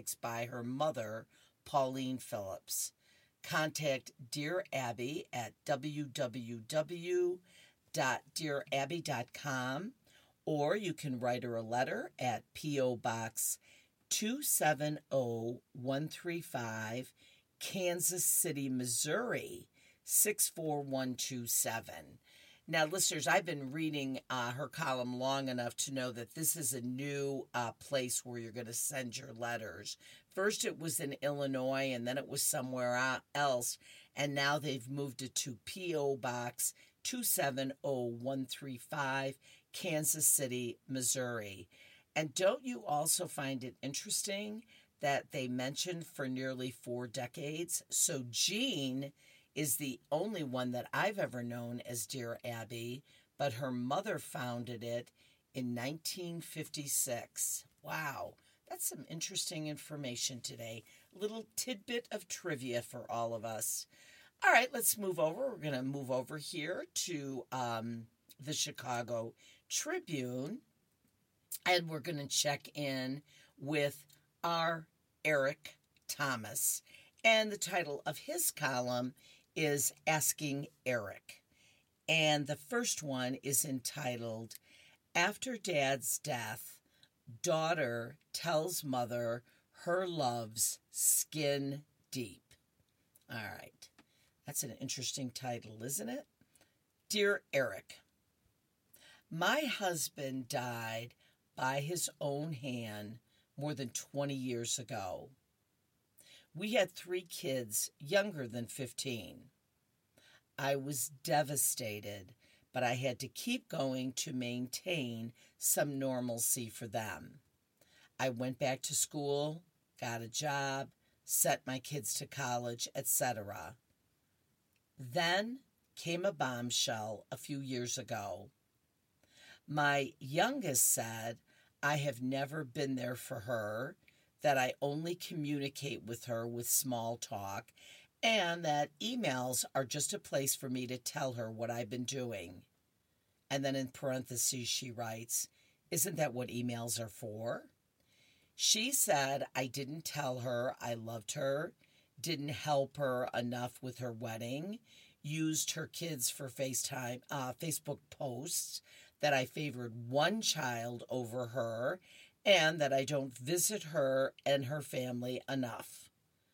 by her mother, Pauline Phillips. Contact Dear Abby at www.dearabby.com, or you can write her a letter at P.O. Box 270135, Kansas City, Missouri 64127. Now, listeners, I've been reading her column long enough to know that this is a new place where you're going to send your letters. First, it was in Illinois, and then it was somewhere else, and now they've moved it to P.O. Box 270135, Kansas City, Missouri. And don't you also find it interesting that they mentioned for nearly 4 decades? So Jean is the only one that I've ever known as Dear Abby, but her mother founded it in 1956. Wow, that's some interesting information today. A little tidbit of trivia for all of us. All right, let's move over. We're going to move over here to the Chicago Tribune, and we're going to check in with our Eric Thomas. And the title of his column is Asking Eric. And the first one is entitled, After Dad's Death, Daughter Tells Mother Her Love's Skin Deep. All right. That's an interesting title, isn't it? Dear Eric, my husband died by his own hand more than 20 years ago. We had 3 kids younger than 15. I was devastated, but I had to keep going to maintain some normalcy for them. I went back to school, got a job, sent my kids to college, etc. Then came a bombshell a few years ago. My youngest said I have never been there for her, that I only communicate with her with small talk, and that emails are just a place for me to tell her what I've been doing. And then in parentheses she writes, isn't that what emails are for? She said I didn't tell her I loved her, didn't help her enough with her wedding, used her kids for Facebook posts, that I favored one child over her, and that I don't visit her and her family enough.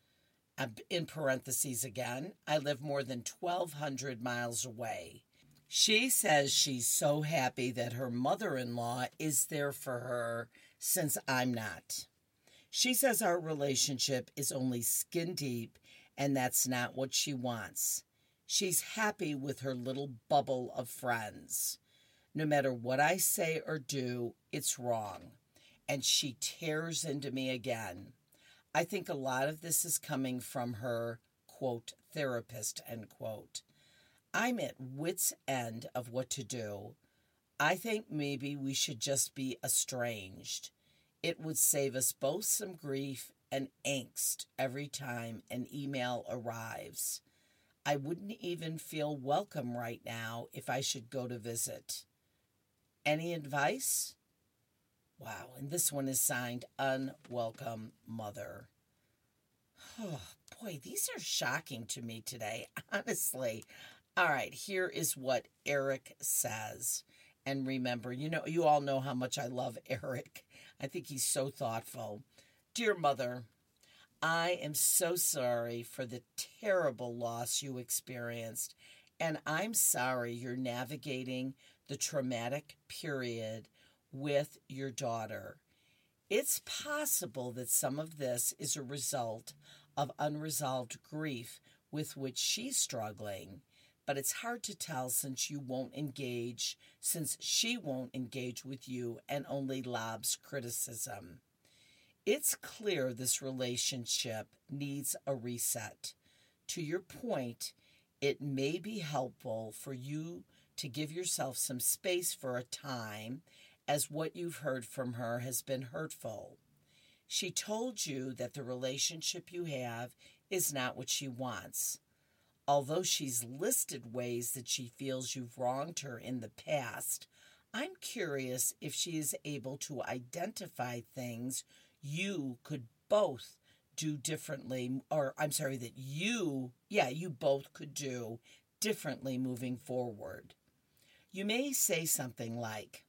In parentheses again, I live more than 1,200 miles away. She says she's so happy that her mother-in-law is there for her since I'm not. She says our relationship is only skin deep, and that's not what she wants. She's happy with her little bubble of friends. No matter what I say or do, it's wrong. And she tears into me again. I think a lot of this is coming from her, quote, therapist, end quote. I'm at wit's end of what to do. I think maybe we should just be estranged. It would save us both some grief and angst every time an email arrives. I wouldn't even feel welcome right now if I should go to visit. Any advice? Wow, and this one is signed Unwelcome Mother. Oh, boy, these are shocking to me today, honestly. All right, here is what Eric says. And remember, you all know how much I love Eric. I think he's so thoughtful. Dear Mother, I am so sorry for the terrible loss you experienced, and I'm sorry you're navigating the traumatic period with your daughter. It's possible that some of this is a result of unresolved grief with which she's struggling, but it's hard to tell since she won't engage with you and only lobs criticism. It's clear this relationship needs a reset. To your point, it may be helpful for you to give yourself some space for a time, as what you've heard from her has been hurtful. She told you that the relationship you have is not what she wants. Although she's listed ways that she feels you've wronged her in the past, I'm curious if she is able to identify things you could both do differently, or I'm sorry, that you both could do differently moving forward. You may say something like,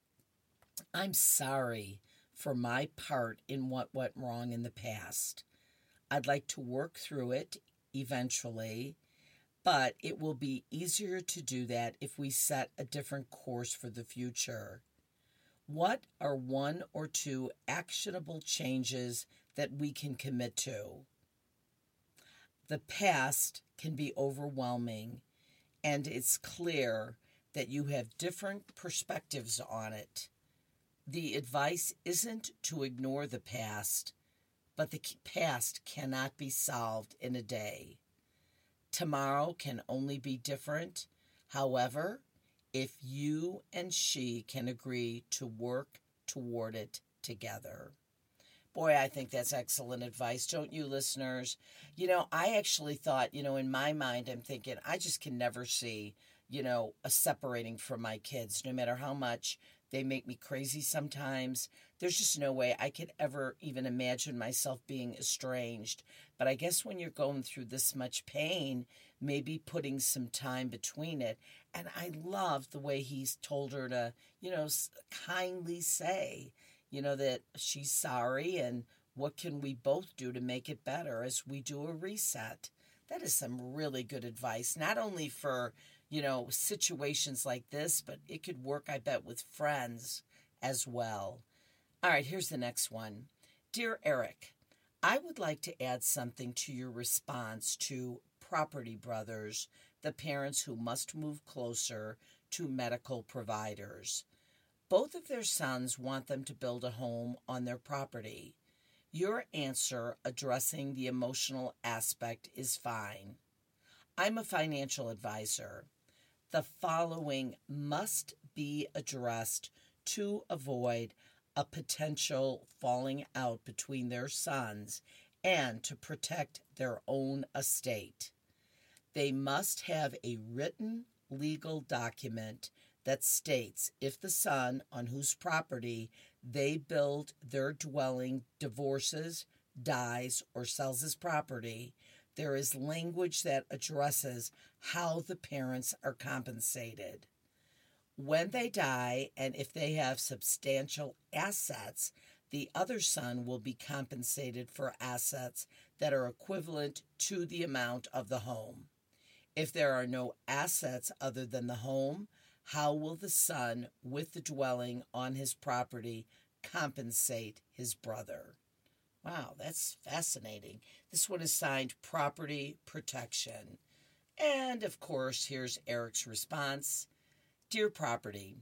I'm sorry for my part in what went wrong in the past. I'd like to work through it eventually, but it will be easier to do that if we set a different course for the future. What are one or two actionable changes that we can commit to? The past can be overwhelming, and it's clear that you have different perspectives on it. The advice isn't to ignore the past, but the past cannot be solved in a day. Tomorrow can only be different. However, if you and she can agree to work toward it together. Boy, I think that's excellent advice, don't you, listeners? I actually thought, in my mind, I'm thinking, I just can never see, a separating from my kids, no matter how much they make me crazy sometimes. There's just no way I could ever even imagine myself being estranged. But I guess when you're going through this much pain, maybe putting some time between it. And I love the way he's told her to, kindly say, that she's sorry and what can we both do to make it better as we do a reset. That is some really good advice, not only for, situations like this, but it could work, I bet, with friends as well. All right, here's the next one. Dear Eric, I would like to add something to your response to Property Brothers, the parents who must move closer to medical providers. Both of their sons want them to build a home on their property. Your answer addressing the emotional aspect is fine. I'm a financial advisor. The following must be addressed to avoid a potential falling out between their sons and to protect their own estate. They must have a written legal document that states if the son on whose property they build their dwelling divorces, dies, or sells his property, there is language that addresses how the parents are compensated. When they die, and if they have substantial assets, the other son will be compensated for assets that are equivalent to the amount of the home. If there are no assets other than the home, how will the son with the dwelling on his property compensate his brother? Wow, that's fascinating. This one is signed Property Protection. And of course, here's Eric's response. Dear Property,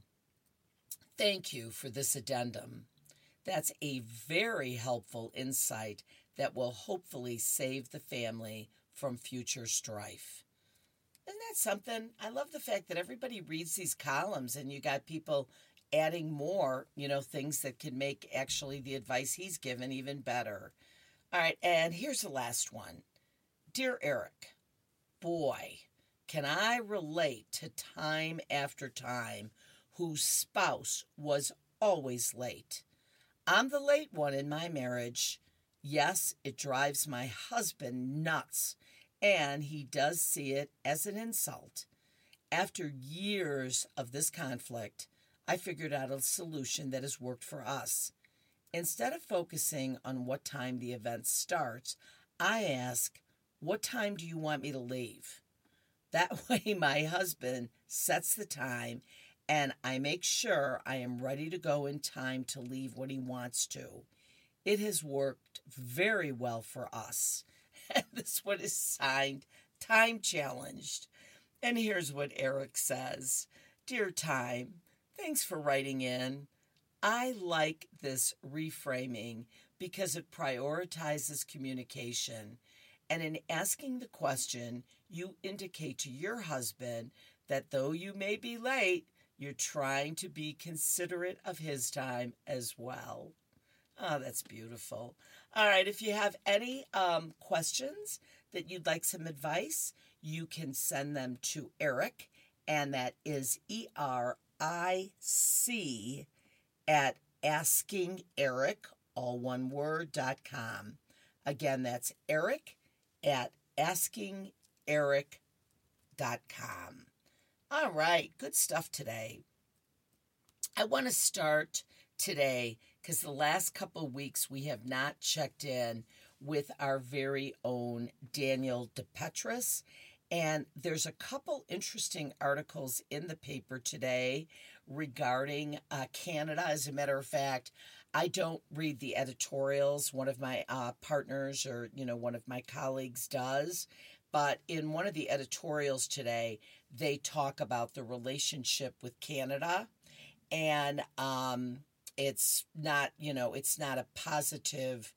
thank you for this addendum. That's a very helpful insight that will hopefully save the family from future strife. Isn't that something? I love the fact that everybody reads these columns and you got people adding more, things that can make actually the advice he's given even better. All right, and here's the last one. Dear Eric, boy, can I relate to time after time whose spouse was always late. I'm the late one in my marriage. Yes, it drives my husband nuts, and he does see it as an insult. After years of this conflict, I figured out a solution that has worked for us. Instead of focusing on what time the event starts, I ask, what time do you want me to leave? That way my husband sets the time and I make sure I am ready to go in time to leave when he wants to. It has worked very well for us. And this one is signed Time Challenged. And here's what Eric says. Dear Time, thanks for writing in. I like this reframing because it prioritizes communication. And in asking the question, you indicate to your husband that though you may be late, you're trying to be considerate of his time as well. Oh, that's beautiful. All right, if you have any questions that you'd like some advice, you can send them to Eric, and that is ERIC at AskingEric, all one word.com. Again, that's Eric at askingerik.com. All right, good stuff today. I want to start today because the last couple of weeks we have not checked in with our very own Daniel DePetris. And there's a couple interesting articles in the paper today regarding Canada. As a matter of fact, I don't read the editorials. One of my partners or, one of my colleagues does. But in one of the editorials today, they talk about the relationship with Canada. And it's not, it's not a positive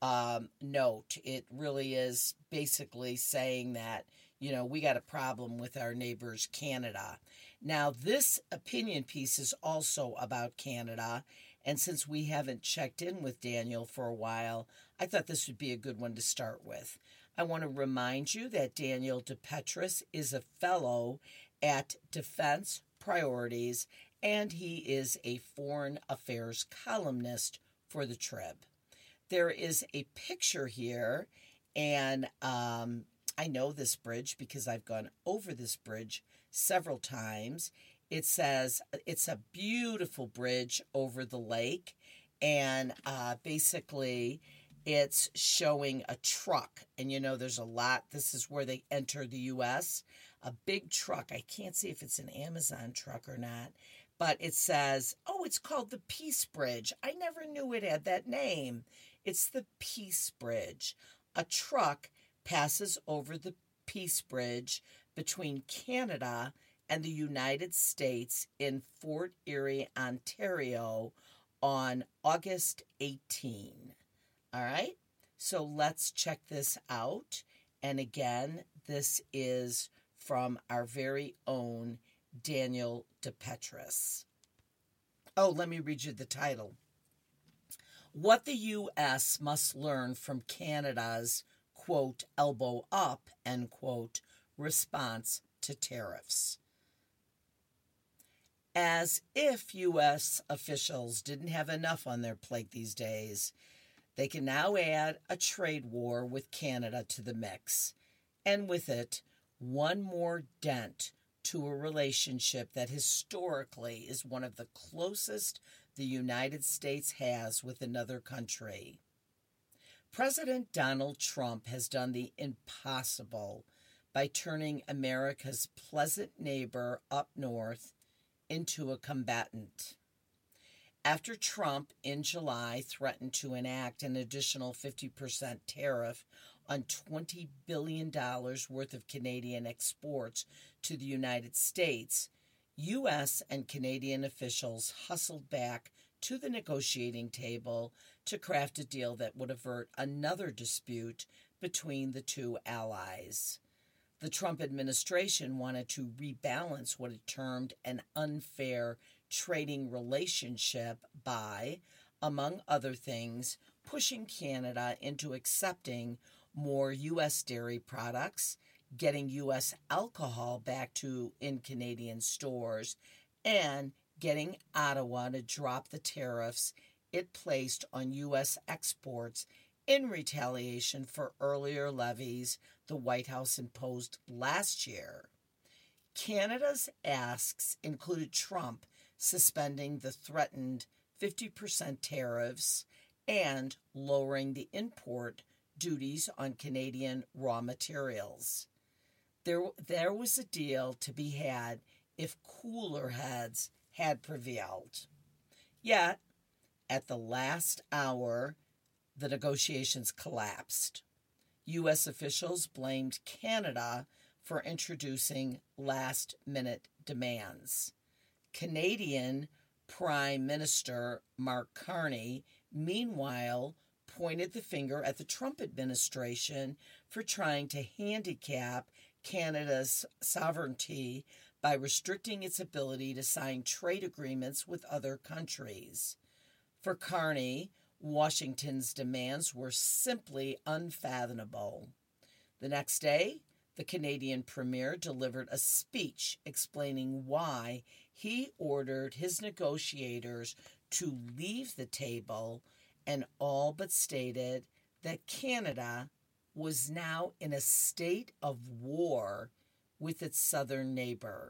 note. It really is basically saying that, we got a problem with our neighbors, Canada. Now, this opinion piece is also about Canada. And since we haven't checked in with Daniel for a while, I thought this would be a good one to start with. I want to remind you that Daniel DePetris is a fellow at Defense Priorities, and he is a foreign affairs columnist for the Trib. There is a picture here, and I know this bridge because I've gone over this bridge several times. It says it's a beautiful bridge over the lake, and basically it's showing a truck. And there's a lot. This is where they enter the U.S. A big truck. I can't see if it's an Amazon truck or not, but it says, it's called the Peace Bridge. I never knew it had that name. It's the Peace Bridge. A truck passes over the Peace Bridge between Canada and the United States in Fort Erie, Ontario on August 18. All right, so let's check this out. And again, this is from our very own Daniel DePetris. Let me read you the title. What the U.S. must learn from Canada's, quote, elbow up, end quote, response to tariffs. As if U.S. officials didn't have enough on their plate these days, they can now add a trade war with Canada to the mix, and with it, one more dent to a relationship that historically is one of the closest the United States has with another country. President Donald Trump has done the impossible by turning America's pleasant neighbor up north into a combatant. After Trump in July threatened to enact an additional 50% tariff on $20 billion worth of Canadian exports to the United States, U.S. and Canadian officials hustled back to the negotiating table to craft a deal that would avert another dispute between the two allies. The Trump administration wanted to rebalance what it termed an unfair trading relationship by, among other things, pushing Canada into accepting more U.S. dairy products, getting U.S. alcohol back in Canadian stores, and getting Ottawa to drop the tariffs it placed on U.S. exports in retaliation for earlier levies the White House imposed last year. Canada's asks included Trump suspending the threatened 50% tariffs and lowering the import duties on Canadian raw materials. There was a deal to be had if cooler heads had prevailed. Yet, at the last hour, the negotiations collapsed. U.S. officials blamed Canada for introducing last-minute demands. Canadian Prime Minister Mark Carney, meanwhile, pointed the finger at the Trump administration for trying to handicap Canada's sovereignty by restricting its ability to sign trade agreements with other countries. For Carney, Washington's demands were simply unfathomable. The next day, the Canadian Premier delivered a speech explaining why he ordered his negotiators to leave the table and all but stated that Canada was now in a state of war with its southern neighbor.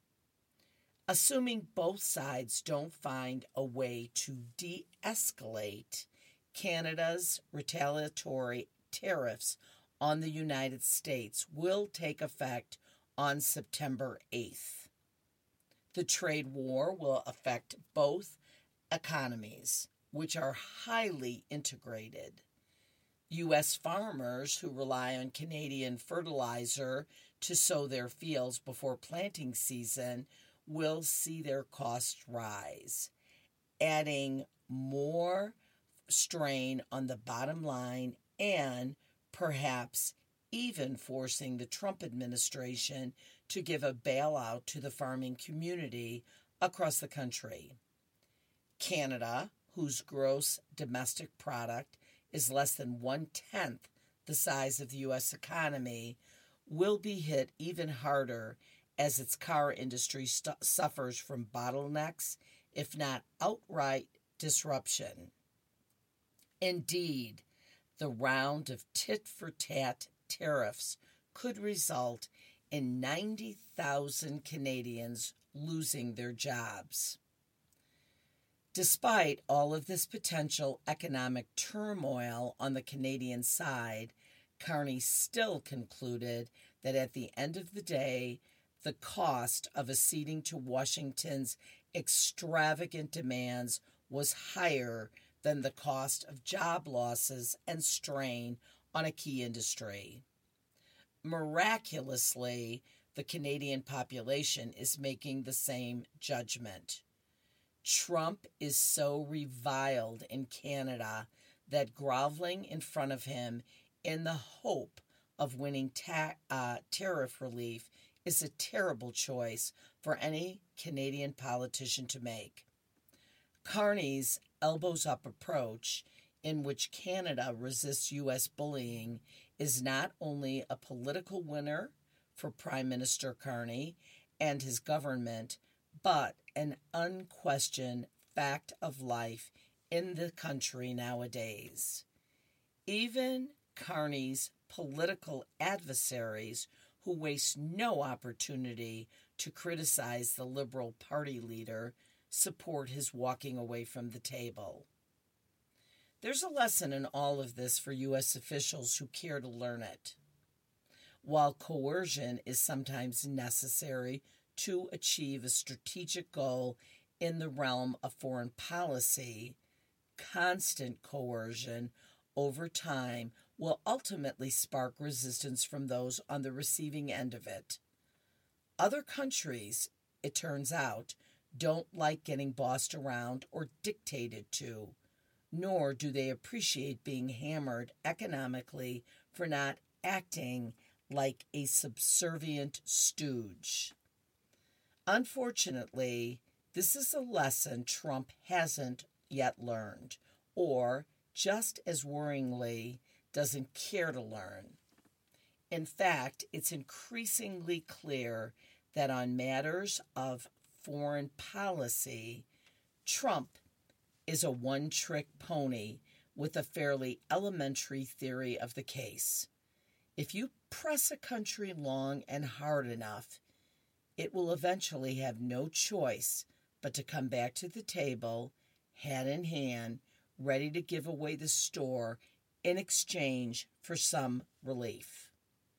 Assuming both sides don't find a way to de escalate Canada's retaliatory tariffs on the United States will take effect on September 8th. The trade war will affect both economies, which are highly integrated. U.S. farmers who rely on Canadian fertilizer to sow their fields before planting season will see their costs rise, adding more strain on the bottom line and perhaps even forcing the Trump administration to give a bailout to the farming community across the country. Canada, whose gross domestic product is less than 1/10 the size of the U.S. economy, will be hit even harder as its car industry suffers from bottlenecks, if not outright disruption. Indeed, the round of tit-for-tat tariffs could result in 90,000 Canadians losing their jobs. Despite all of this potential economic turmoil on the Canadian side, Carney still concluded that at the end of the day, the cost of acceding to Washington's extravagant demands was higher than the cost of job losses and strain on a key industry. Miraculously, the Canadian population is making the same judgment. Trump is so reviled in Canada that groveling in front of him in the hope of winning tariff relief is a terrible choice for any Canadian politician to make. Carney's elbows-up approach, in which Canada resists U.S. bullying, is not only a political winner for Prime Minister Carney and his government, but an unquestioned fact of life in the country nowadays. Even Carney's political adversaries, who waste no opportunity to criticize the Liberal Party leader, support his walking away from the table. There's a lesson in all of this for U.S. officials who care to learn it. While coercion is sometimes necessary to achieve a strategic goal in the realm of foreign policy, constant coercion over time will ultimately spark resistance from those on the receiving end of it. Other countries, it turns out, don't like getting bossed around or dictated to, nor do they appreciate being hammered economically for not acting like a subservient stooge. Unfortunately, this is a lesson Trump hasn't yet learned, or, just as worryingly, doesn't care to learn. In fact, it's increasingly clear that on matters of foreign policy, Trump is a one-trick pony with a fairly elementary theory of the case. If you press a country long and hard enough, it will eventually have no choice but to come back to the table, hand in hand, ready to give away the store in exchange for some relief.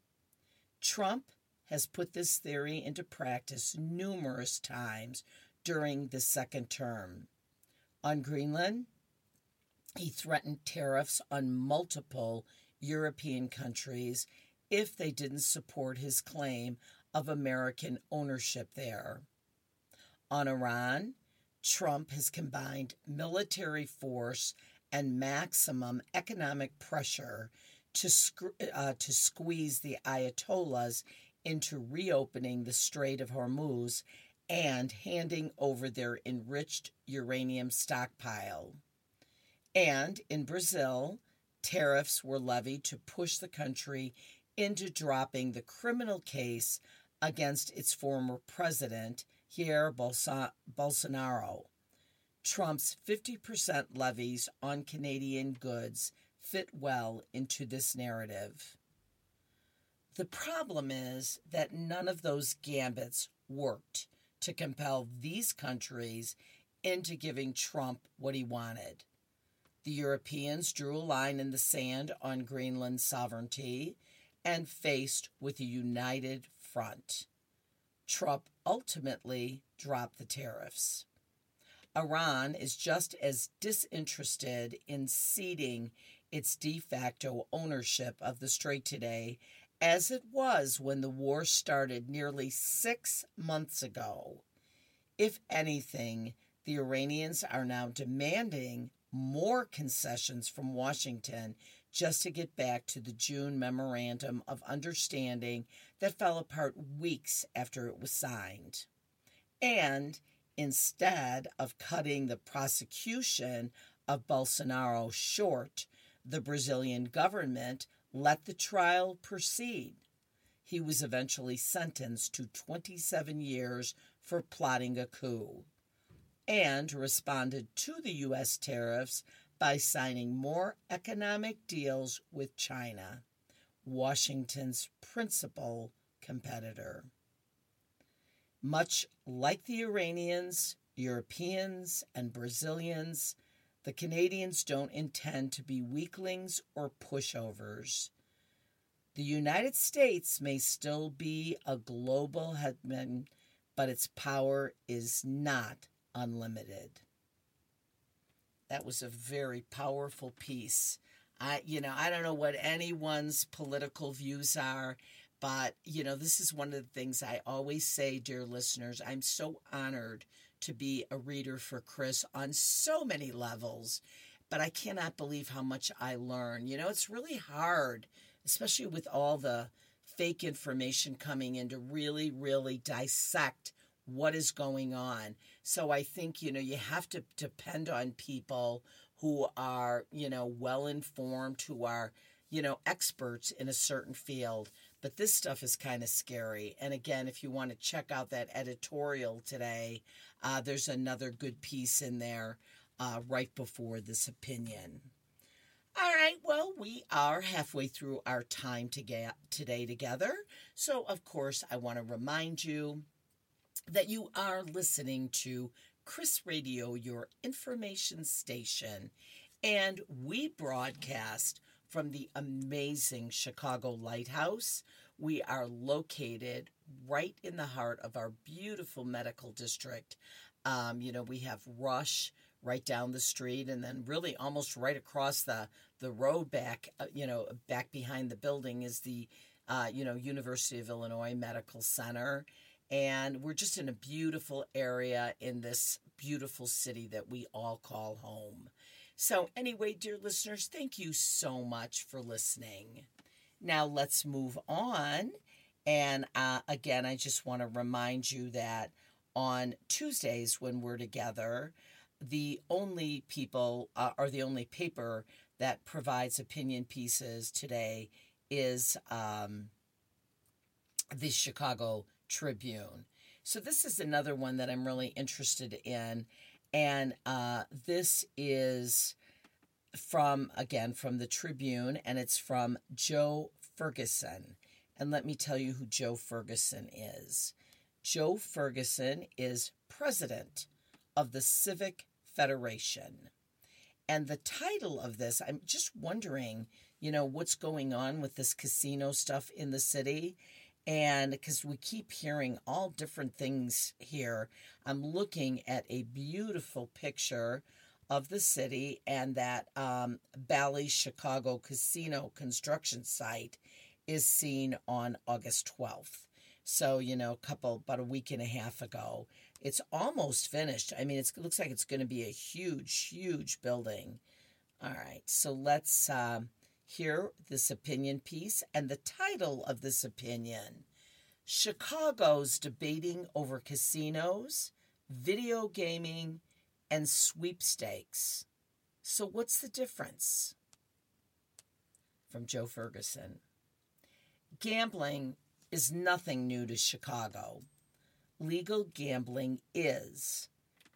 Trump has put this theory into practice numerous times during the second term. On Greenland, he threatened tariffs on multiple European countries if they didn't support his claim of American ownership there. On Iran, Trump has combined military force and maximum economic pressure to squeeze the Ayatollahs into reopening the Strait of Hormuz and handing over their enriched uranium stockpile. And in Brazil, tariffs were levied to push the country into dropping the criminal case against its former president, Jair Bolsonaro. Trump's 50% levies on Canadian goods fit well into this narrative. The problem is that none of those gambits worked to compel these countries into giving Trump what he wanted. The Europeans drew a line in the sand on Greenland's sovereignty and faced with a united front. Trump ultimately dropped the tariffs. Iran is just as disinterested in ceding its de facto ownership of the Strait today as it was when the war started nearly 6 months ago. If anything, the Iranians are now demanding more concessions from Washington just to get back to the June Memorandum of Understanding that fell apart weeks after it was signed. And instead of cutting the prosecution of Bolsonaro short, the Brazilian government let the trial proceed. He was eventually sentenced to 27 years for plotting a coup, and responded to the U.S. tariffs by signing more economic deals with China, Washington's principal competitor. Much like the Iranians, Europeans, and Brazilians, the Canadians don't intend to be weaklings or pushovers. The United States may still be a global hegemon, but its power is not unlimited. That was a very powerful piece. I don't know what anyone's political views are, but, this is one of the things I always say, dear listeners. I'm so honored to be a reader for Chris on so many levels, but I cannot believe how much I learn. It's really hard, especially with all the fake information coming in, to really, really dissect what is going on. So I think, you have to depend on people who are, well informed, who are, experts in a certain field. But this stuff is kind of scary. And again, if you want to check out that editorial today, there's another good piece in there right before this opinion. All right, well, we are halfway through our time today together. So, of course, I want to remind you that you are listening to Chris Radio, your information station, and we broadcast from the amazing Chicago Lighthouse. We are located right in the heart of our beautiful medical district. We have Rush right down the street, and then really almost right across the road back, back behind the building is the, University of Illinois Medical Center. And we're just in a beautiful area in this beautiful city that we all call home. So anyway, dear listeners, thank you so much for listening. Now let's move on. And again, I just want to remind you that on Tuesdays when we're together, the only people or the only paper that provides opinion pieces today is the Chicago Tribune. So this is another one that I'm really interested in. And this is from the Tribune, and it's from Joe Ferguson. And let me tell you who Joe Ferguson is. Joe Ferguson is president of the Civic Federation. And the title of this, I'm just wondering, what's going on with this casino stuff in the city. And because we keep hearing all different things here, I'm looking at a beautiful picture of the city and that Bally's Chicago Casino construction site is seen on August 12th. So, about a week and a half ago. It's almost finished. I mean, it looks like it's going to be a huge, huge building. All right, so let's hear this opinion piece. And the title of this opinion: Chicago's debating over casinos, video gaming, and sweepstakes. So what's the difference? From Joe Ferguson. Gambling is nothing new to Chicago. Legal gambling is.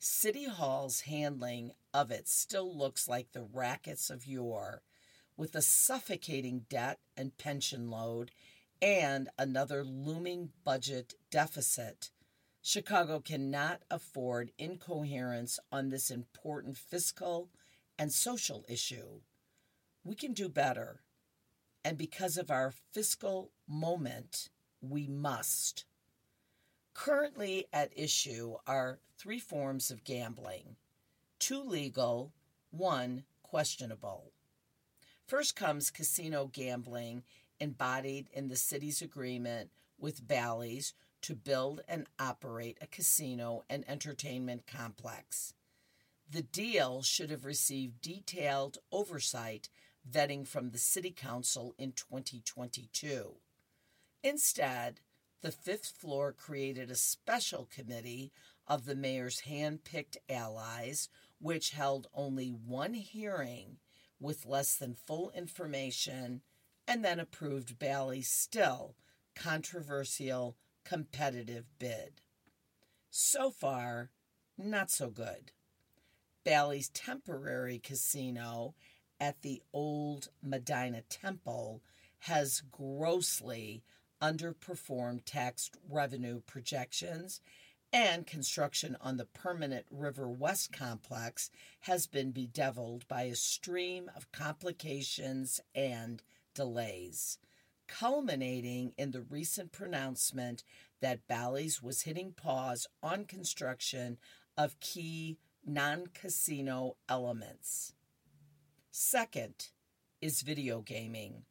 City Hall's handling of it still looks like the rackets of yore, with a suffocating debt and pension load and another looming budget deficit. Chicago cannot afford incoherence on this important fiscal and social issue. We can do better, and because of our fiscal moment, we must. Currently at issue are 3 forms of gambling: 2 legal, 1 questionable. First comes casino gambling, embodied in the city's agreement with Bally's to build and operate a casino and entertainment complex. The deal should have received detailed oversight vetting from the City Council in 2022. Instead, the fifth floor created a special committee of the mayor's hand-picked allies, which held only 1 hearing with less than full information, and then approved Bally's still controversial competitive bid. So far, not so good. Bally's temporary casino at the old Medina Temple has grossly underperformed tax revenue projections, and construction on the permanent River West complex has been bedeviled by a stream of complications and delays, culminating in the recent pronouncement that Bally's was hitting pause on construction of key non-casino elements. Second is video gaming,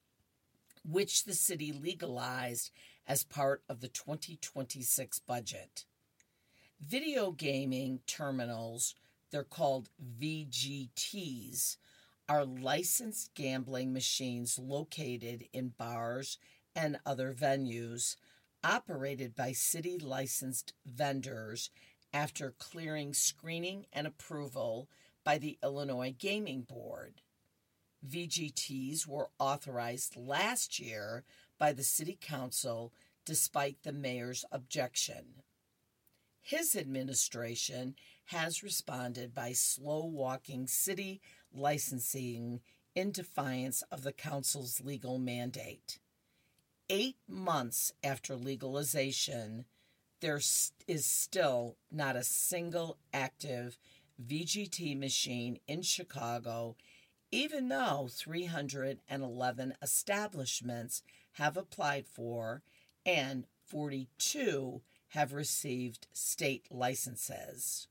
which the city legalized as part of the 2026 budget. Video gaming terminals, they're called VGTs, are licensed gambling machines located in bars and other venues, operated by city-licensed vendors after clearing screening and approval by the Illinois Gaming Board. VGTs were authorized last year by the City Council despite the mayor's objection. His administration has responded by slow-walking city licensing in defiance of the council's legal mandate. 8 months after legalization, there is still not a single active VGT machine in Chicago, even though 311 establishments have applied for and 42 have received state licenses.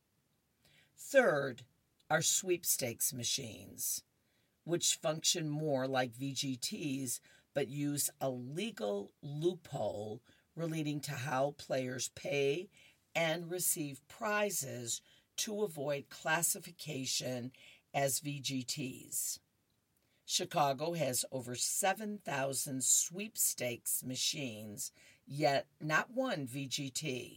Third are sweepstakes machines, which function more like VGTs but use a legal loophole relating to how players pay and receive prizes to avoid classification as VGTs. Chicago has over 7,000 sweepstakes machines, yet not one VGT.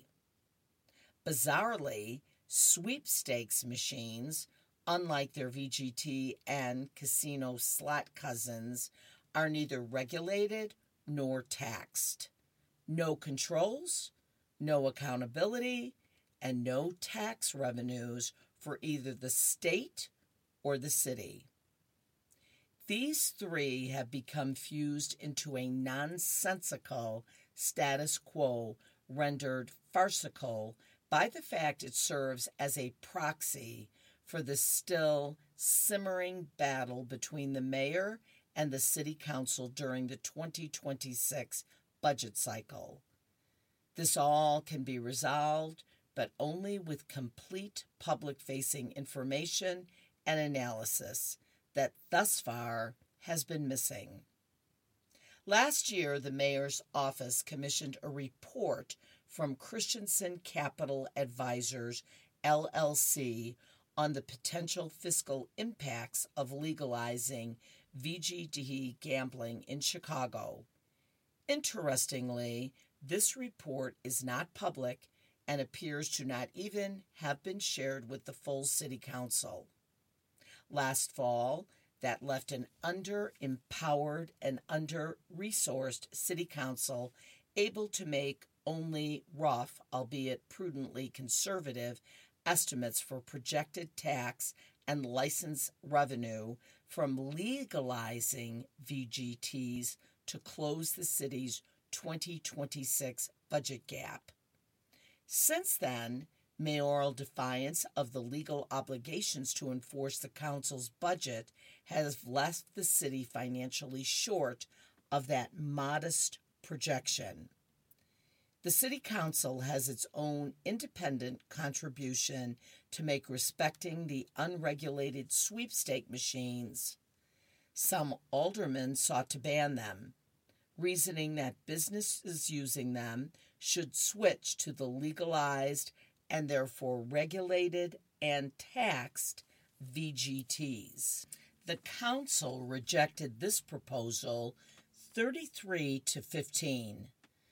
Bizarrely, sweepstakes machines, unlike their VGT and casino slot cousins, are neither regulated nor taxed. No controls, no accountability, and no tax revenues for either the state or the city. These 3 have become fused into a nonsensical status quo rendered farcical by the fact it serves as a proxy for the still simmering battle between the mayor and the city council during the 2026 budget cycle. This all can be resolved, but only with complete public-facing information and analysis that thus far has been missing. Last year, the mayor's office commissioned a report from Christensen Capital Advisors, LLC, on the potential fiscal impacts of legalizing VGT gambling in Chicago. Interestingly, this report is not public and appears to not even have been shared with the full city council. Last fall, that left an under-empowered and under-resourced city council able to make only rough, albeit prudently conservative, estimates for projected tax and license revenue from legalizing VGTs to close the city's 2026 budget gap. Since then, mayoral defiance of the legal obligations to enforce the council's budget has left the city financially short of that modest projection. The city council has its own independent contribution to make respecting the unregulated sweepstake machines. Some aldermen sought to ban them, reasoning that businesses using them should switch to the legalized and therefore regulated and taxed VGTs. The council rejected this proposal 33-15.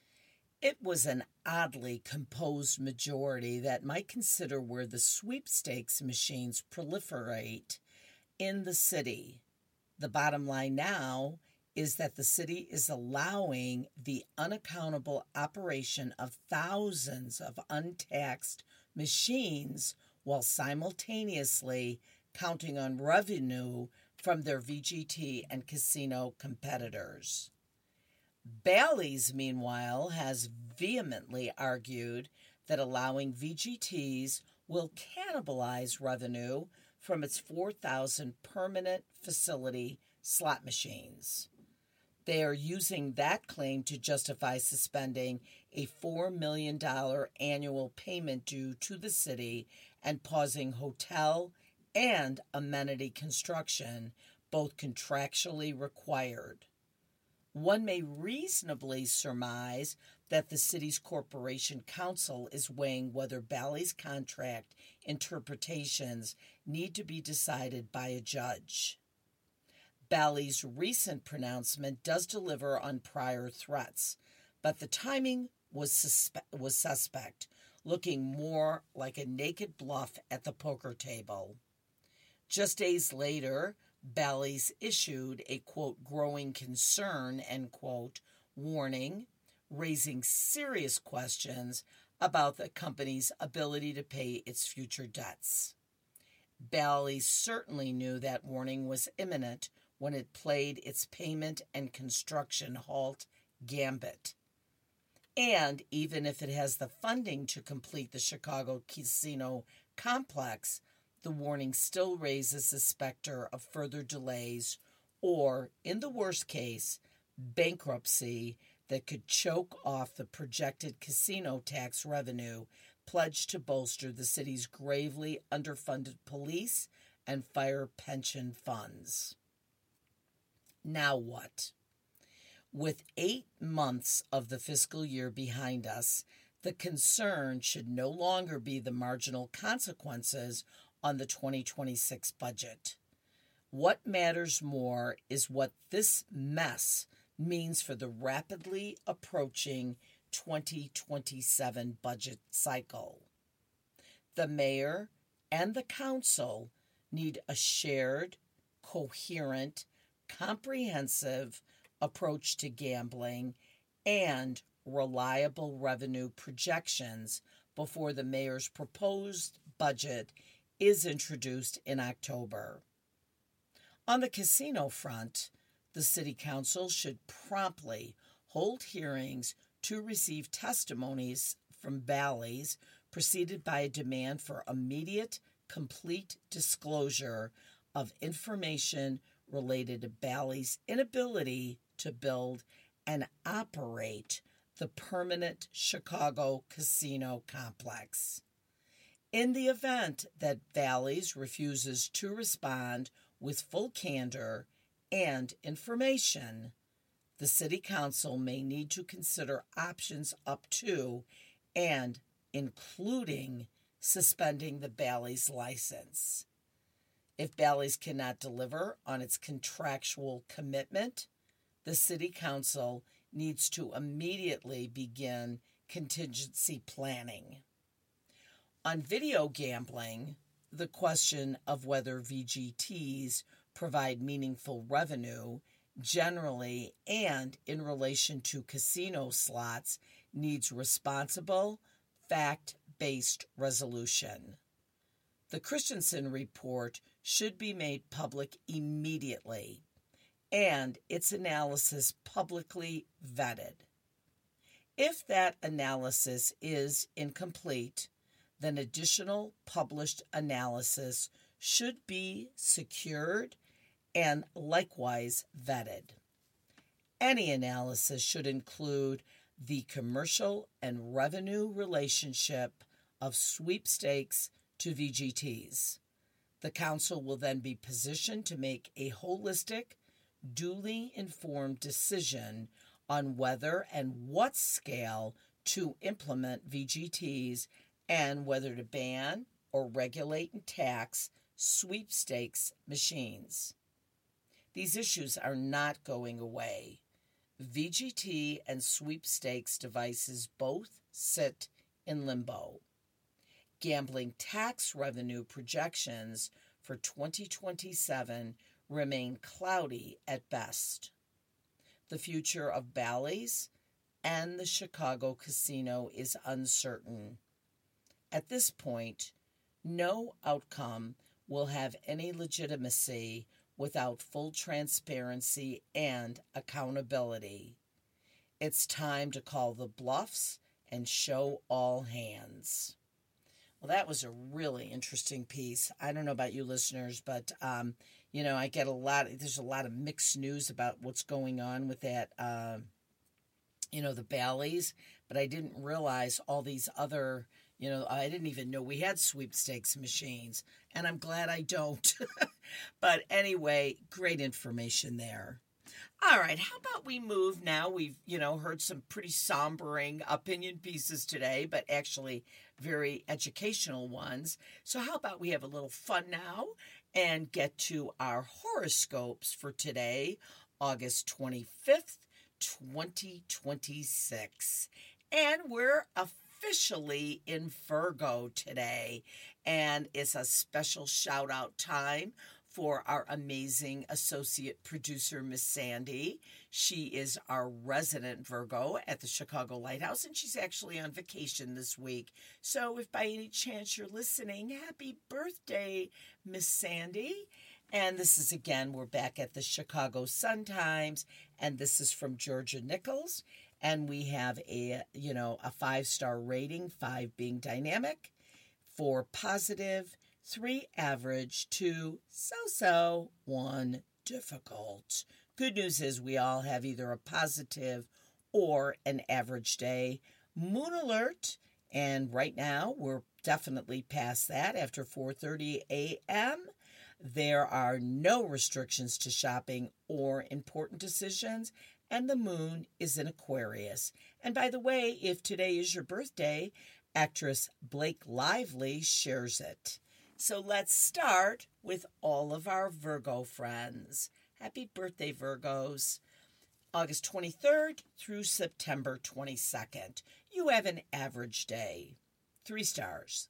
It was an oddly composed majority that might consider where the sweepstakes machines proliferate in the city. The bottom line now is that the city is allowing the unaccountable operation of thousands of untaxed machines while simultaneously counting on revenue from their VGT and casino competitors. Bally's, meanwhile, has vehemently argued that allowing VGTs will cannibalize revenue from its 4,000 permanent facility slot machines. They are using that claim to justify suspending a $4 million annual payment due to the city and pausing hotel and amenity construction, both contractually required. One may reasonably surmise that the city's corporation council is weighing whether Bally's contract interpretations need to be decided by a judge. Bally's recent pronouncement does deliver on prior threats, but the timing was suspect, looking more like a naked bluff at the poker table. Just days later, Bally's issued a, quote, growing concern, end quote, warning, raising serious questions about the company's ability to pay its future debts. Bally's certainly knew that warning was imminent when it played its payment and construction halt gambit. And even if it has the funding to complete the Chicago casino complex, the warning still raises the specter of further delays or, in the worst case, bankruptcy that could choke off the projected casino tax revenue pledged to bolster the city's gravely underfunded police and fire pension funds. Now what? With 8 months of the fiscal year behind us, the concern should no longer be the marginal consequences on the 2026 budget. What matters more is what this mess means for the rapidly approaching 2027 budget cycle. The mayor and the council need a shared, coherent, comprehensive approach to gambling and reliable revenue projections before the mayor's proposed budget is introduced in October. On the casino front, the City Council should promptly hold hearings to receive testimonies from Bally's, preceded by a demand for immediate, complete disclosure of information related to Bally's inability to build and operate the permanent Chicago casino complex. In the event that Bally's refuses to respond with full candor and information, the City Council may need to consider options up to and including suspending the Bally's license. If Bally's cannot deliver on its contractual commitment, the City Council needs to immediately begin contingency planning. On video gambling, the question of whether VGTs provide meaningful revenue generally and in relation to casino slots needs responsible, fact-based resolution. The Christensen report should be made public immediately and its analysis publicly vetted. If that analysis is incomplete, then additional published analysis should be secured and likewise vetted. Any analysis should include the commercial and revenue relationship of sweepstakes to VGTs. The council will then be positioned to make a holistic, duly informed decision on whether and what scale to implement VGTs and whether to ban or regulate and tax sweepstakes machines. These issues are not going away. VGT and sweepstakes devices both sit in limbo. Gambling tax revenue projections for 2027 remain cloudy at best. The future of Bally's and the Chicago casino is uncertain. At this point, no outcome will have any legitimacy without full transparency and accountability. It's time to call the bluffs and show all hands. Well, that was a really interesting piece. I don't know about you listeners, but, I get there's a lot of mixed news about what's going on with that, the Bally's, but I didn't realize all these other, I didn't even know we had sweepstakes machines, and I'm glad I don't. But anyway, great information there. All right, how about we move now? We've, heard some pretty sombering opinion pieces today, but actually very educational ones. So how about we have a little fun now and get to our horoscopes for today, August 25th, 2026. And we're officially in Virgo today, and it's a special shout out time for our amazing associate producer, Miss Sandy. She is our resident Virgo at the Chicago Lighthouse, and she's actually on vacation this week. So if by any chance you're listening, happy birthday, Miss Sandy. And this is, again, we're back at the Chicago Sun-Times, and this is from Georgia Nichols. And we have a 5-star rating, 5 being dynamic, 4 positive, 3 average, 2 so-so, 1 difficult. Good news is we all have either a positive or an average day. Moon alert, and right now we're definitely past that after 4:30 a.m. There are no restrictions to shopping or important decisions, and the moon is in Aquarius. And by the way, if today is your birthday, actress Blake Lively shares it. So let's start with all of our Virgo friends. Happy birthday, Virgos. August 23rd through September 22nd. You have an average day. 3 stars.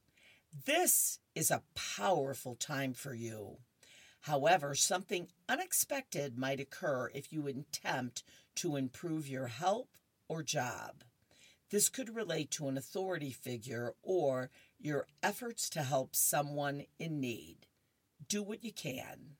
This is a powerful time for you. However, something unexpected might occur if you attempt to improve your health or job. This could relate to an authority figure or your efforts to help someone in need. Do what you can.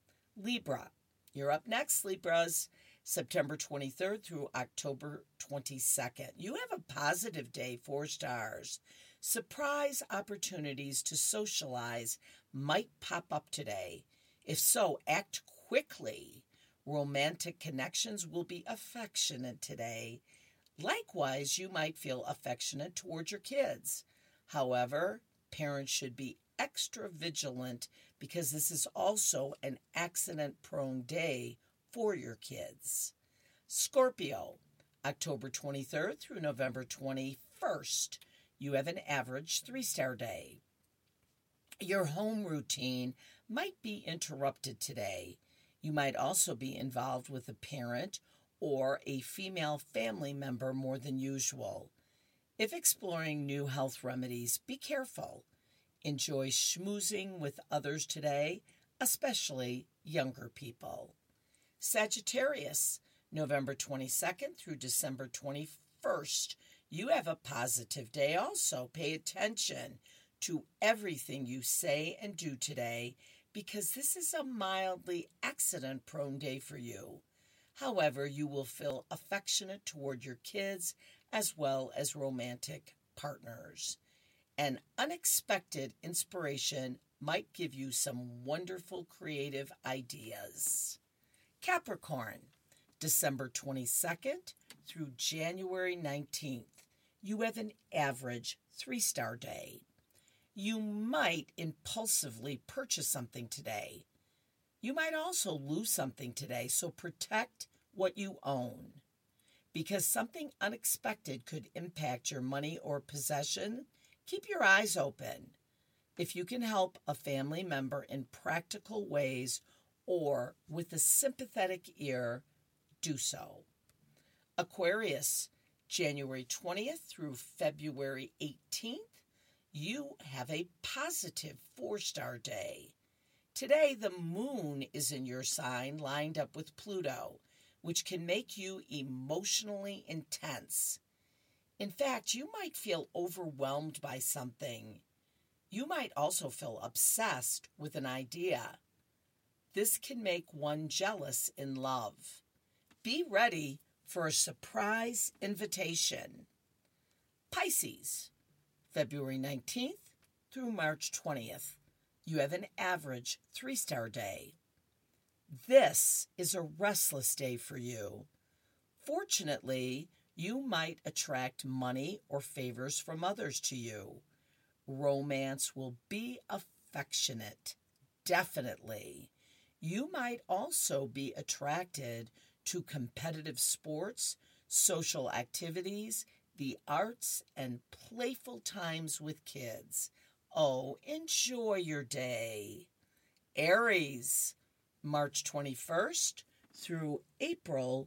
Libra, you're up next, Libras. September 23rd through October 22nd. You have a positive day, 4 stars. Surprise opportunities to socialize might pop up today. If so, act quickly. Romantic connections will be affectionate today. Likewise, you might feel affectionate towards your kids. However, parents should be extra vigilant because this is also an accident-prone day for your kids. Scorpio, October 23rd through November 21st. You have an average 3-star day. Your home routine might be interrupted today. You might also be involved with a parent or a female family member more than usual. If exploring new health remedies, be careful. Enjoy schmoozing with others today, especially younger people. Sagittarius, November 22nd through December 21st. You have a positive day also. Pay attention to everything you say and do today because this is a mildly accident-prone day for you. However, you will feel affectionate toward your kids as well as romantic partners. An unexpected inspiration might give you some wonderful creative ideas. Capricorn, December 22nd through January 19th. You have an average 3-star day. You might impulsively purchase something today. You might also lose something today, so protect what you own. Because something unexpected could impact your money or possession, keep your eyes open. If you can help a family member in practical ways or with a sympathetic ear, do so. Aquarius, January 20th through February 18th, you have a positive 4-star day. Today, the moon is in your sign lined up with Pluto, which can make you emotionally intense. In fact, you might feel overwhelmed by something. You might also feel obsessed with an idea. This can make one jealous in love. Be ready for a surprise invitation. Pisces, February 19th through March 20th. You have an average 3-star day. This is a restless day for you. Fortunately, you might attract money or favors from others to you. Romance will be affectionate, definitely. You might also be attracted to competitive sports, social activities, the arts, and playful times with kids. Oh, enjoy your day. Aries, March 21st through April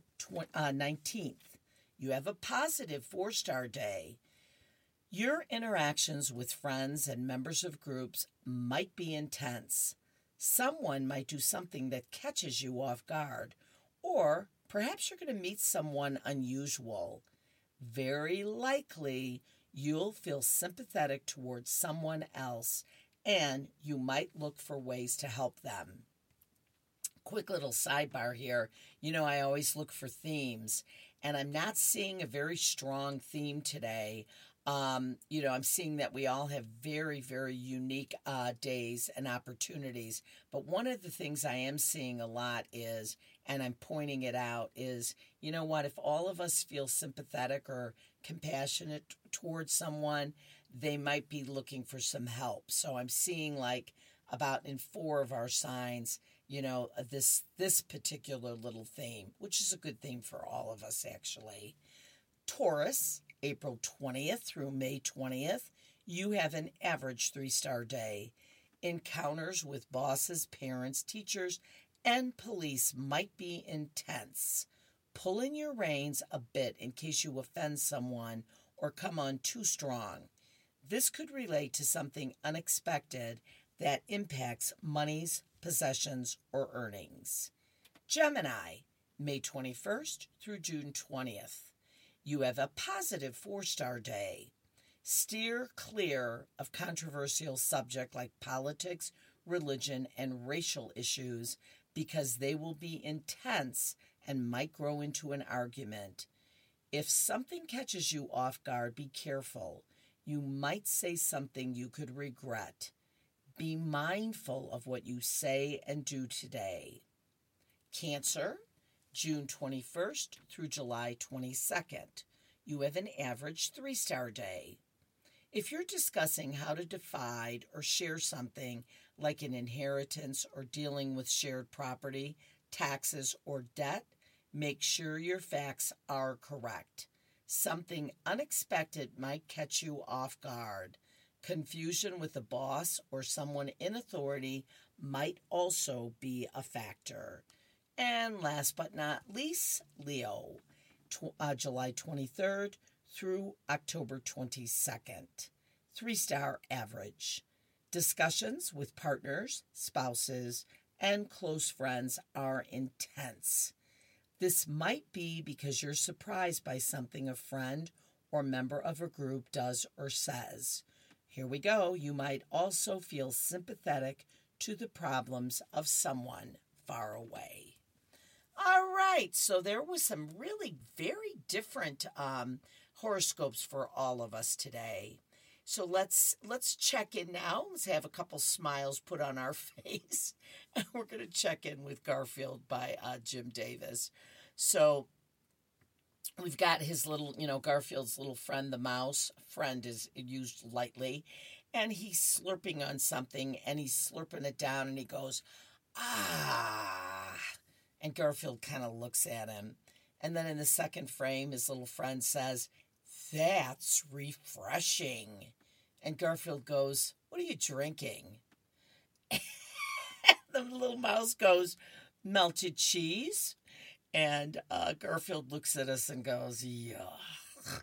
19th. You have a positive 4-star day. Your interactions with friends and members of groups might be intense. Someone might do something that catches you off guard, or perhaps you're going to meet someone unusual. Very likely, you'll feel sympathetic towards someone else, and you might look for ways to help them. Quick little sidebar here. I always look for themes, and I'm not seeing a very strong theme today. I'm seeing that we all have very, very unique days and opportunities. But one of the things I am seeing a lot is, and I'm pointing it out, is, if all of us feel sympathetic or compassionate towards someone, they might be looking for some help. So I'm seeing about in 4 of our signs, this particular little theme, which is a good theme for all of us, actually. Taurus, April 20th through May 20th, you have an average 3-star day. Encounters with bosses, parents, teachers, and police might be intense. Pull in your reins a bit in case you offend someone or come on too strong. This could relate to something unexpected that impacts monies, possessions, or earnings. Gemini, May 21st through June 20th. You have a positive 4-star day. Steer clear of controversial subjects like politics, religion, and racial issues because they will be intense and might grow into an argument. If something catches you off guard, be careful. You might say something you could regret. Be mindful of what you say and do today. Cancer, June 21st through July 22nd. You have an average 3-star day. If you're discussing how to divide or share something like an inheritance or dealing with shared property, taxes, or debt, make sure your facts are correct. Something unexpected might catch you off guard. Confusion with a boss or someone in authority might also be a factor. And last but not least, Leo, July 23rd through October 22nd. 3-star average. Discussions with partners, spouses, and close friends are intense. This might be because you're surprised by something a friend or member of a group does or says. Here we go. You might also feel sympathetic to the problems of someone far away. All right, so there was some really very different horoscopes for all of us today. So let's check in now. Let's have a couple smiles put on our face. And we're going to check in with Garfield by Jim Davis. So we've got his little, Garfield's little friend, the mouse. Friend is used lightly. And he's slurping on something, and he's slurping it down, and he goes, ah. And Garfield kind of looks at him. And then in the second frame, his little friend says, that's refreshing. And Garfield goes, what are you drinking? And the little mouse goes, melted cheese. And Garfield looks at us and goes, yuck.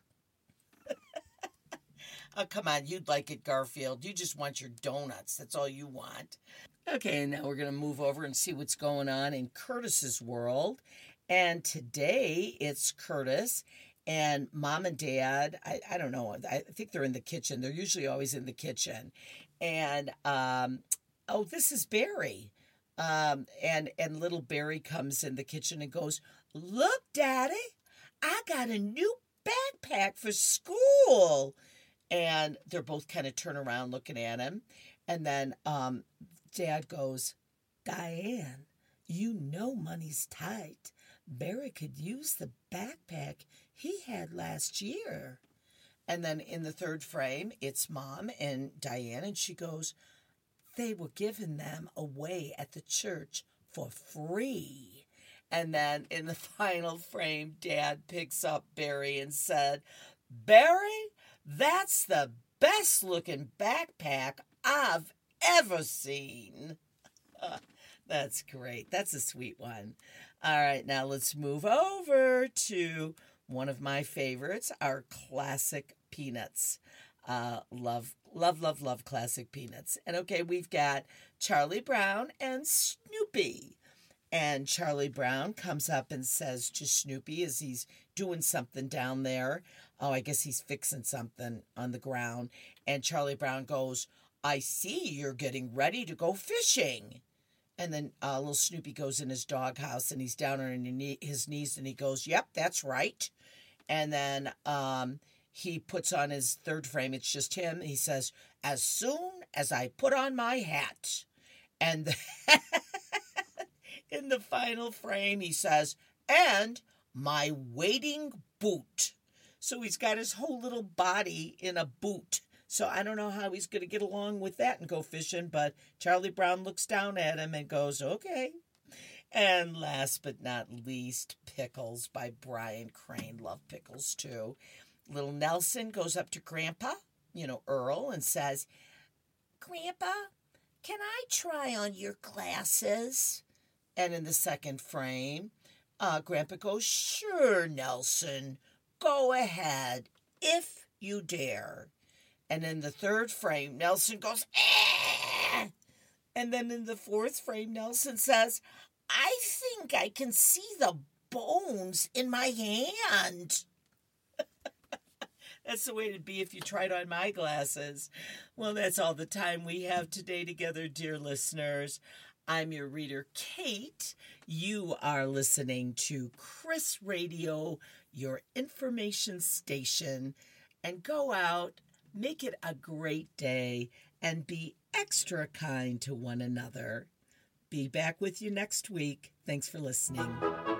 Oh, come on, you'd like it, Garfield. You just want your donuts. That's all you want. Okay, now we're going to move over and see what's going on in Curtis's world. And today it's Curtis and Mom and Dad. I don't know. I think they're in the kitchen. They're usually always in the kitchen. And, this is Barry. And little Barry comes in the kitchen and goes, look, Daddy, I got a new backpack for school. And they're both kind of turn around looking at him. And then Dad goes, Diane, you know money's tight. Barry could use the backpack he had last year. And then in the third frame, it's Mom and Diane, and she goes, they were giving them away at the church for free. And then in the final frame, Dad picks up Barry and said, Barry, that's the best looking backpack I've ever seen. That's great. That's a sweet one. All right, now let's move over to one of my favorites, our classic Peanuts. Love classic Peanuts. And okay, we've got Charlie Brown and Snoopy. And Charlie Brown comes up and says to Snoopy as he's doing something down there. Oh, I guess he's fixing something on the ground. And Charlie Brown goes, I see you're getting ready to go fishing. And then little Snoopy goes in his doghouse and he's down on his knees and he goes, yep, that's right. And then he puts on his third frame. It's just him. He says, as soon as I put on my hat. And in the final frame, he says, and my wading boot. So he's got his whole little body in a boot. So I don't know how he's going to get along with that and go fishing, but Charlie Brown looks down at him and goes, okay. And last but not least, Pickles by Brian Crane. Love Pickles too. Little Nelson goes up to Grandpa, Earl, and says, Grandpa, can I try on your glasses? And in the second frame, Grandpa goes, sure, Nelson, go ahead, if you dare. And in the third frame, Nelson goes, eh! And then in the fourth frame, Nelson says, I think I can see the bones in my hand. That's the way it'd be if you tried on my glasses. Well, that's all the time we have today together, dear listeners. I'm your reader, Kate. You are listening to Chris Radio, your information station. And go out, make it a great day, and be extra kind to one another. Be back with you next week. Thanks for listening.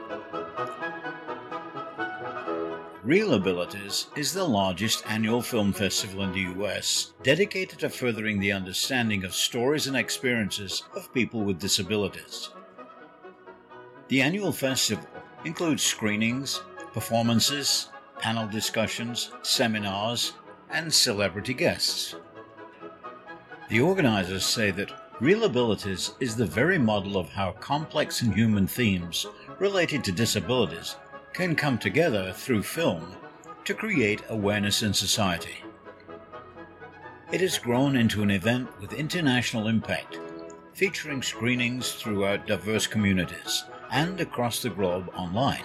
Real Abilities is the largest annual film festival in the U.S. dedicated to furthering the understanding of stories and experiences of people with disabilities. The annual festival includes screenings, performances, panel discussions, seminars, and celebrity guests. The organizers say that Real Abilities is the very model of how complex and human themes related to disabilities can come together through film to create awareness in society. It has grown into an event with international impact, featuring screenings throughout diverse communities and across the globe online.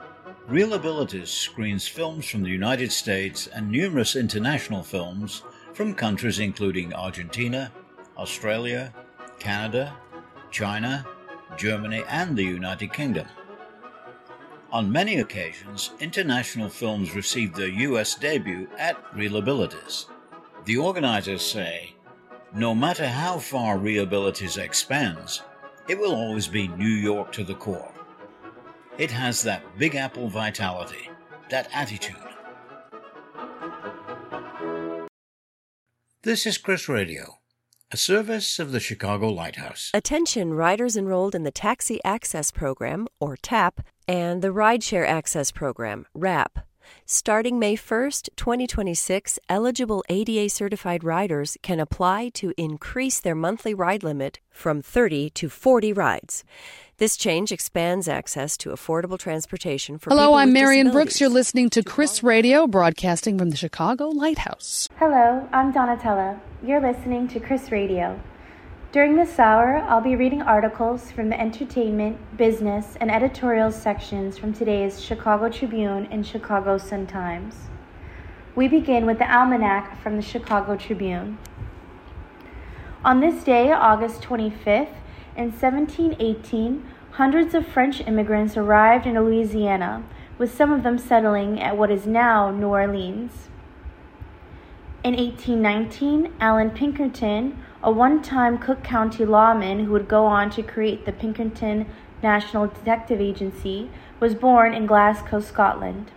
Real Abilities screens films from the United States and numerous international films from countries including Argentina, Australia, Canada, China, Germany, and the United Kingdom. On many occasions, international films received their US debut at Reelabilities. The organizers say, no matter how far Reelabilities expands, it will always be New York to the core. It has that Big Apple vitality, that attitude. This is Chris Radio, a service of the Chicago Lighthouse. Attention riders enrolled in the Taxi Access Program, or TAP, and the Rideshare Access Program, RAP. Starting May 1st, 2026, eligible ADA-certified riders can apply to increase their monthly ride limit from 30 to 40 rides. This change expands access to affordable transportation for people with Hello, I'm Marion disabilities. Brooks. You're listening to Chris Radio, broadcasting from the Chicago Lighthouse. Hello, I'm Donatella. You're listening to Chris Radio. During this hour, I'll be reading articles from the entertainment, business, and editorial sections from today's Chicago Tribune and Chicago Sun-Times. We begin with the Almanac from the Chicago Tribune. On this day, August 25th, in 1718, hundreds of French immigrants arrived in Louisiana, with some of them settling at what is now New Orleans. In 1819, Allan Pinkerton, a one-time Cook County lawman who would go on to create the Pinkerton National Detective Agency, was born in Glasgow, Scotland.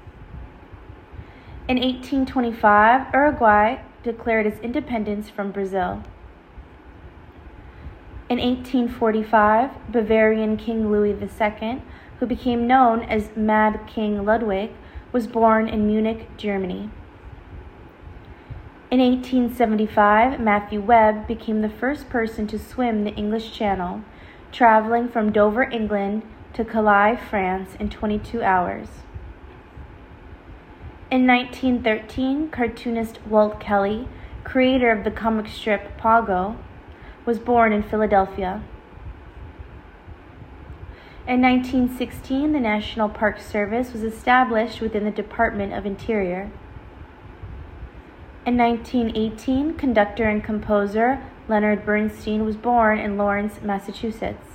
In 1825, Uruguay declared its independence from Brazil. In 1845, Bavarian King Louis II, who became known as Mad King Ludwig, was born in Munich, Germany. In 1875, Matthew Webb became the first person to swim the English Channel, traveling from Dover, England to Calais, France in 22 hours. In 1913, cartoonist Walt Kelly, creator of the comic strip Pogo, was born in Philadelphia. In 1916, the National Park Service was established within the Department of Interior. In 1918, conductor and composer Leonard Bernstein was born in Lawrence, Massachusetts.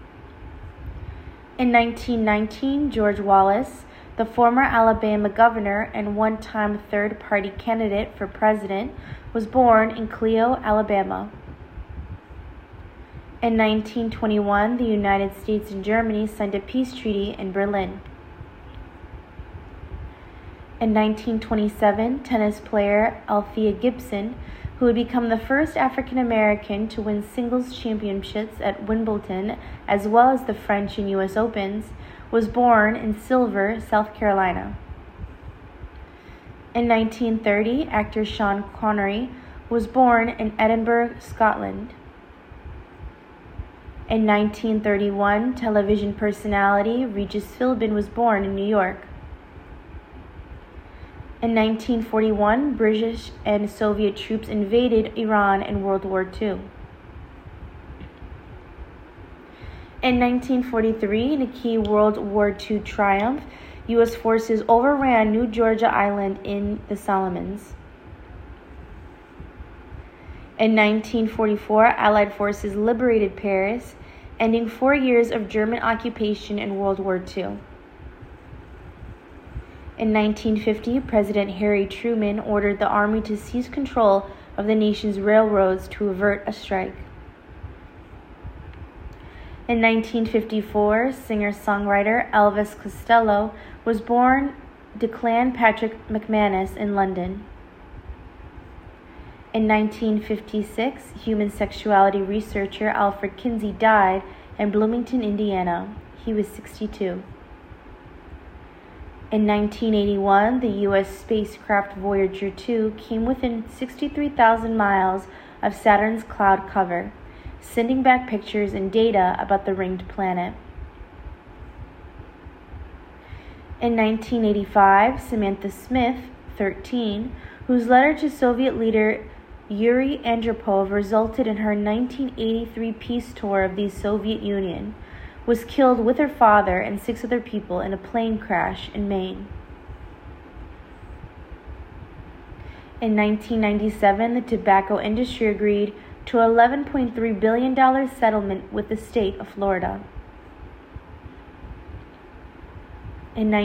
In 1919, George Wallace, the former Alabama governor and one-time third-party candidate for president, was born in Clio, Alabama. In 1921, the United States and Germany signed a peace treaty in Berlin. In 1927, tennis player Althea Gibson, who would become the first African American to win singles championships at Wimbledon as well as the French and U.S. Opens, was born in Silver, South Carolina. In 1930, actor Sean Connery was born in Edinburgh, Scotland. In 1931, television personality Regis Philbin was born in New York. In 1941, British and Soviet troops invaded Iran in World War II. In 1943, in a key World War II triumph, U.S. forces overran New Georgia Island in the Solomons. In 1944, Allied forces liberated Paris, ending 4 years of German occupation in World War II. In 1950, President Harry Truman ordered the Army to seize control of the nation's railroads to avert a strike. In 1954, singer-songwriter Elvis Costello was born Declan Patrick McManus in London. In 1956, human sexuality researcher Alfred Kinsey died in Bloomington, Indiana. He was 62. In 1981, the U.S. spacecraft Voyager 2 came within 63,000 miles of Saturn's cloud cover, sending back pictures and data about the ringed planet. In 1985, Samantha Smith, 13, whose letter to Soviet leader Yuri Andropov resulted in her 1983 peace tour of the Soviet Union, was killed with her father and 6 other people in a plane crash in Maine. In 1997, the tobacco industry agreed to an $11.3 billion settlement with the state of Florida. In